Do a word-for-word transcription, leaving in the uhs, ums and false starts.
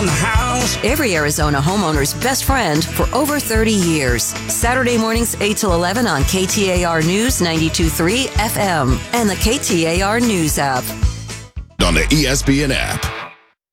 on the house. Every Arizona homeowner's best friend for over thirty years. Saturday mornings eight till eleven on K T A R News ninety-two point three F M and the K T A R News app. On the E S P N app.